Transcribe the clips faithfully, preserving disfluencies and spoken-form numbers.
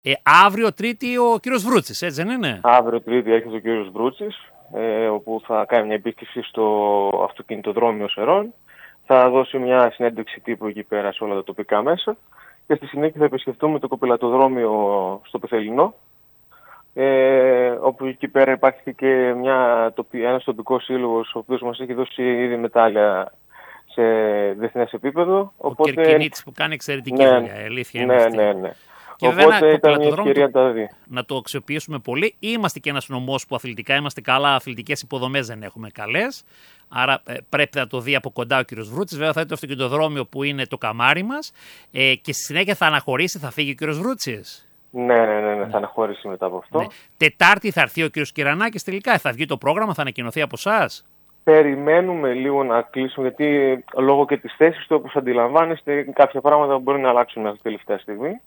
Ε, αύριο Τρίτη ο κύριος Βρούτσης, έτσι δεν είναι? Αύριο Τρίτη έρχεται ο κύριος Βρούτσης, ε, όπου θα κάνει μια επίσκεψη στο αυτοκινητοδρόμιο Σερών. Θα δώσει μια συνέντευξη τύπου εκεί πέρα σε όλα τα τοπικά μέσα. Και στη συνέχεια θα επισκεφτούμε το κοπηλατοδρόμιο στο Πεθελινό, ε, όπου εκεί πέρα υπάρχει και μια, ένας τοπικός σύλλογος, ο οποίος μας έχει δώσει ήδη μετάλλια σε διεθνές επίπεδο. Ο οπότε... Κερκινίτης που κάνει εξαιρετική ναι, δουλειά, αλήθεια ναι, είναι ναι, ναι, ναι. Και οπότε βέβαια, ήταν μια ευκαιρία να τα δει. Να το αξιοποιήσουμε πολύ. Είμαστε και ένας νομός που αθλητικά είμαστε καλά, αθλητικές υποδομές δεν έχουμε καλές. Άρα ε, πρέπει να το δει από κοντά ο κύριος Βρούτσης. Βέβαια θα είναι το αυτοκινητοδρόμιο που είναι το καμάρι μας. Ε, και στη συνέχεια θα αναχωρήσει, θα φύγει ο κύριος Βρούτσης. Ναι, ναι, ναι, ναι, θα αναχωρήσει μετά από αυτό. Ναι. Τετάρτη θα έρθει ο κύριος Κυρανάκης τελικά. Θα βγει το πρόγραμμα, θα ανακοινωθεί από εσάς. Περιμένουμε λίγο να κλείσουμε, γιατί λόγω και της θέσης του, όπως αντιλαμβάνεστε, κάποια πράγματα μπορεί να αλλάξουν μέχρι τελευταία στιγμή.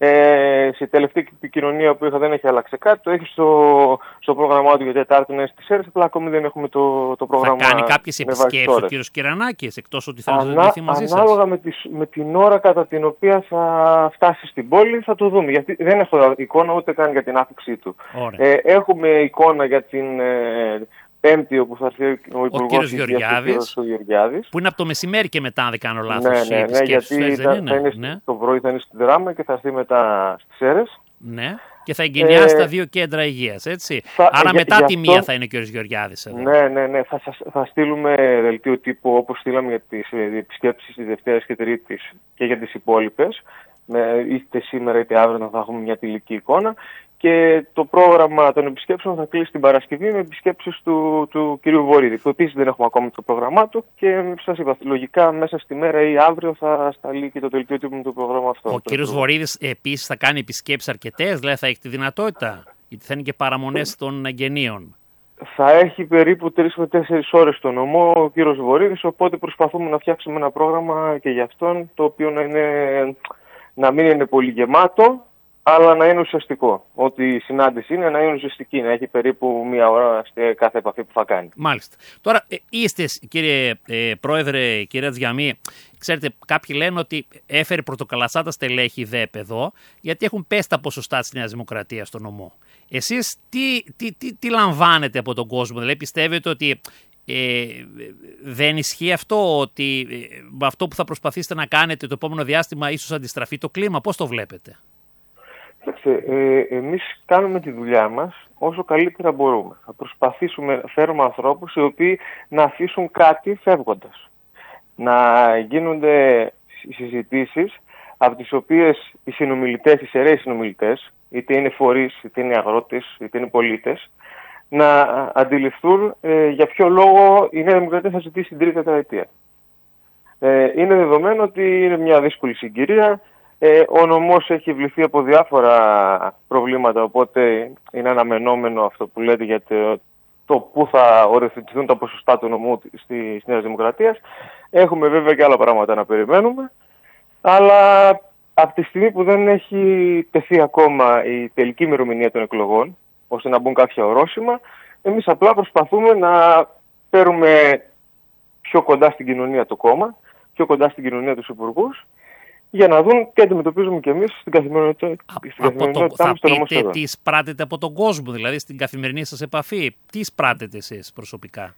Ε, σε τελευταία επικοινωνία που είχα δεν έχει αλλάξει κάτι. Το έχει στο, στο πρόγραμμά του για Τετάρτη να είναι στις Σέρρες, απλά ακόμη δεν έχουμε το, το πρόγραμμα. Θα κάνει κάποιες επισκέψεις ο κύριος Κυρανάκης, εκτός ότι θα Ανά, συναντηθεί μαζί σας? Ανάλογα με, τις, με την ώρα κατά την οποία θα φτάσει στην πόλη θα το δούμε. Γιατί δεν έχω εικόνα ούτε καν για την άφηξή του. Ε, έχουμε εικόνα για την... Ε, Πέμπτη, όπου θα έρθει ο Υπουργός Γεωργιάδης, που είναι από το μεσημέρι και μετά, αν δεν κάνω λάθος. Ναι, ναι, ναι, γιατί θες, θα, είναι, θα είναι ναι. το πρωί θα είναι στην Δράμα και θα έρθει μετά στις Σέρρες. Ναι, και θα εγκαινιάσει ε, τα δύο κέντρα υγείας, έτσι. Θα, Άρα για, μετά για τη αυτό, μία θα είναι ο κ. Γεωργιάδης εδώ. Ναι, ναι, ναι. Θα, θα, θα στείλουμε δελτίο τύπου όπως στείλαμε για τις επισκέψεις της Δευτέρας και Τρίτης και για τις υπόλοιπες. Είτε σήμερα είτε αύριο θα έχουμε μια τηλική εικόνα. Και το πρόγραμμα των επισκέψεων θα κλείσει την Παρασκευή με επισκέψεις του, του κ. Βορίδη, που επίσης δεν έχουμε ακόμη το πρόγραμμά του και σας είπα, λογικά μέσα στη μέρα ή αύριο θα σταλεί και το τελικό τύπο με το πρόγραμμα αυτό. Ο κ. Βορίδης επίσης θα κάνει επισκέψεις αρκετές, δηλαδή θα έχει τη δυνατότητα, γιατί θα είναι και παραμονές των εγγενείων. Θα έχει περίπου τρεις με τέσσερις ώρες στο νομό ο κ. Βορίδης, οπότε προσπαθούμε να φτιάξουμε ένα πρόγραμμα και για αυτόν, το οποίο να, είναι, να μην είναι πολύ γεμάτο, αλλά να είναι ουσιαστικό. Ότι η συνάντηση είναι να είναι ουσιαστική, να έχει περίπου μία ώρα σε κάθε επαφή που θα κάνει. Μάλιστα. Τώρα, ε, είστε, κύριε ε, Πρόεδρε, κυρία Τζιαμί, ξέρετε, κάποιοι λένε ότι έφερε πρωτοκαλασσά τα στελέχη ΔΕΠ εδώ, γιατί έχουν πέσει τα ποσοστά της Νέας Δημοκρατίας στο νομό. Εσείς τι, τι, τι, τι λαμβάνετε από τον κόσμο, δηλαδή πιστεύετε ότι Ε, δεν ισχύει αυτό, ότι ε, με αυτό που θα προσπαθήσετε να κάνετε το επόμενο διάστημα ίσως αντιστραφεί το κλίμα? Πώς το βλέπετε? Ε, εμείς κάνουμε τη δουλειά μας όσο καλύτερα μπορούμε. Θα προσπαθήσουμε να φέρουμε ανθρώπους οι οποίοι να αφήσουν κάτι φεύγοντας. Να γίνονται συζητήσεις από τις οποίες οι συνομιλητές, οι σεραίοι συνομιλητές, είτε είναι φορείς, είτε είναι αγρότες, είτε είναι πολίτες, να αντιληφθούν ε, για ποιο λόγο η Νέα Δημοκρατία θα ζητήσει την τρίτη τετραετία. Ε, είναι δεδομένο ότι είναι μια δύσκολη συγκυρία. Ε, ο νομός έχει βληθεί από διάφορα προβλήματα, οπότε είναι αναμενόμενο αυτό που λέτε για το, το πού θα οριοθετηθούν τα ποσοστά του νομού της Νέας Δημοκρατίας. Έχουμε βέβαια και άλλα πράγματα να περιμένουμε, αλλά από τη στιγμή που δεν έχει τεθεί ακόμα η τελική ημερομηνία των εκλογών, ώστε να μπουν κάποια ορόσημα, εμείς απλά προσπαθούμε να φέρουμε πιο κοντά στην κοινωνία το κόμμα, πιο κοντά στην κοινωνία τους υπουργούς, για να δουν τι αντιμετωπίζουμε και εμείς στην καθημερινότητά μας. Θα πείτε τι εισπράτετε από τον κόσμο, δηλαδή στην καθημερινή σας επαφή. Τι εισπράτετε εσείς προσωπικά?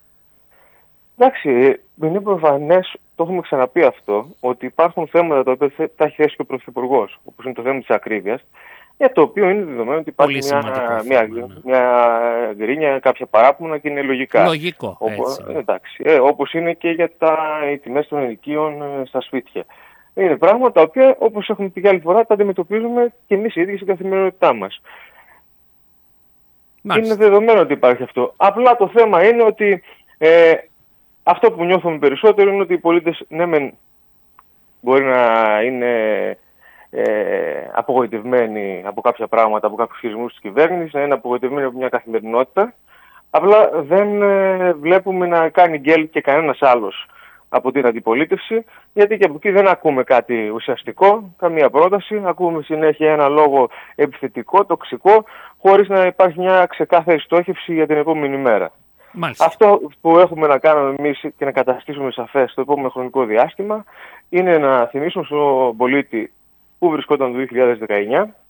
Εντάξει, είναι προφανές, το έχουμε ξαναπεί αυτό, ότι υπάρχουν θέματα τα οποία τα έχει θέσει και ο Πρωθυπουργός, όπως είναι το θέμα της ακρίβειας, για το οποίο είναι δεδομένο ότι υπάρχει μια, μια, μια, μια γκρίνια, κάποια παράπονα και είναι λογικά. Λογικό, όπως, εντάξει, ε, όπως είναι και για τα, οι τιμές των ενοικίων στα σπίτια. Είναι πράγματα τα οποία, όπως έχουμε πει άλλη φορά, τα αντιμετωπίζουμε και εμείς οι ίδιοι στην καθημερινότητά μας. Μάλιστα. Είναι δεδομένο ότι υπάρχει αυτό. Απλά το θέμα είναι ότι ε, αυτό που νιώθουμε περισσότερο είναι ότι οι πολίτες, ναι μεν, μπορεί να είναι ε, απογοητευμένοι από κάποια πράγματα, από κάποιους χειρισμούς της κυβέρνησης, να είναι απογοητευμένοι από μια καθημερινότητα. Απλά δεν ε, βλέπουμε να κάνει γκέλ και κανένας άλλος από την αντιπολίτευση, γιατί και από εκεί δεν ακούμε κάτι ουσιαστικό, καμία πρόταση, ακούμε συνέχεια ένα λόγο επιθετικό, τοξικό, χωρίς να υπάρχει μια ξεκάθαρη στόχευση για την επόμενη μέρα. Μάλιστα. Αυτό που έχουμε να κάνουμε εμείς και να καταστήσουμε σαφές στο επόμενο χρονικό διάστημα είναι να θυμίσουμε στον πολίτη που βρισκόταν το δύο χιλιάδες δεκαεννιά,